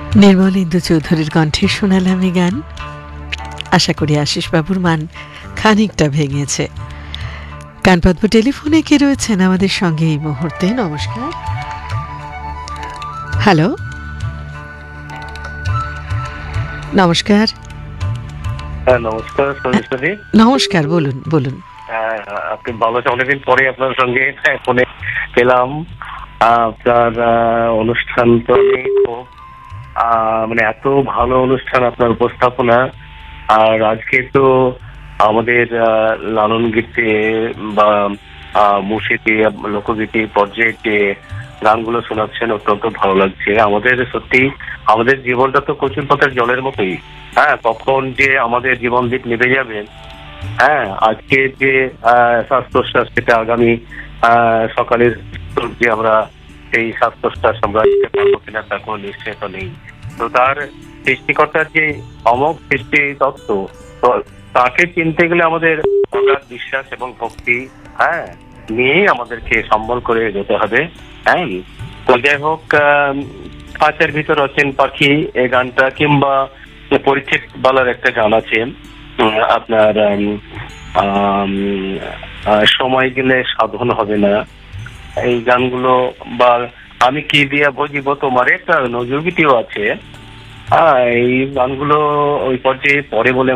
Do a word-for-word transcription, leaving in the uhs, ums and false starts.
নির্মল ইন্দু চৌধুরীর কণ্ঠে শোনালাম এই গান। আশা করি আশিস বাবুর মান খানিকটা ভেঙেছে। কানপদ্ম টেলিফোনে কে রয়েছেন আমাদের সঙ্গে এই মুহূর্তে? নমস্কার। হ্যালো, নমস্কার। হ্যাঁ, নমস্কার সঞ্জিতাদি। নমস্কার, বলুন বলুন। হ্যাঁ, আপনি ভালো আছেন? অনেকদিন পরে আপনার সঙ্গে ফোনে পেলাম। আপনার অনুষ্ঠান তো খুব মানে এত ভালো অনুষ্ঠান, আপনার উপস্থাপনা। আর আজকে তো আমাদের লালন গীতে বা মুর্শিদি লোকগীতি পর্যায়ে যে গানগুলো শোনাচ্ছেন অত্যন্ত ভালো লাগছে। আমাদের সত্যি আমাদের জীবনটা তো কচুর পাতার জলের মতোই। হ্যাঁ, কখন যে আমাদের জীবন দিক নেমে যাবে। হ্যাঁ, আজকে যে শ্বাস প্রশ্বাস, সেটা আগামী সকালের যে আমরা সেই শ্বাস প্রশ্বাস আমরা দিতে পারবো কিনা তা কোনো নিশ্চয়তা নেই। তো তার সৃষ্টিকর্তার যে অমোঘ সৃষ্টি তত্ত্ব, তাকে চিনতে গেলে আমাদের বিশ্বাস এবং ভক্তি হ্যাঁ নিয়েই আমাদেরকে সম্বল করে যেতে হবে। হ্যাঁ, তো যাই হোক, কাঁচের ভিতর অচেন পাখি এই গানটা, কিংবা পরিচিত বালার একটা গান আছে আপনার সময় গেলে সাধন হবে না, এই গানগুলো, বা আমি কি দিয়া বুঝিব তোমার, একটা নজরুল গীতিও আছে। হ্যাঁ, এই গানগুলো ওই পর্যায়ে পরে বলে